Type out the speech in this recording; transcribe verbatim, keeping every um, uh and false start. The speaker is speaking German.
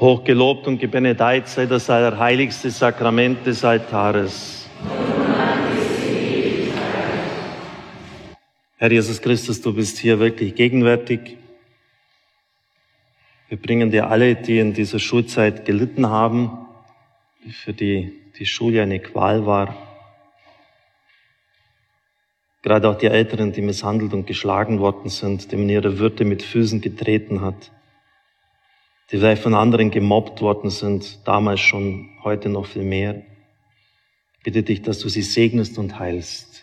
Hochgelobt und gebenedeit sei das allerheiligste Sakrament des Altares. Herr Jesus Christus, du bist hier wirklich gegenwärtig. Wir bringen dir alle, die in dieser Schulzeit gelitten haben, für die die Schule eine Qual war. Gerade auch die Älteren, die misshandelt und geschlagen worden sind, die man ihre Würde mit Füßen getreten hat, die vielleicht von anderen gemobbt worden sind, damals schon, heute noch viel mehr. Ich bitte dich, dass du sie segnest und heilst.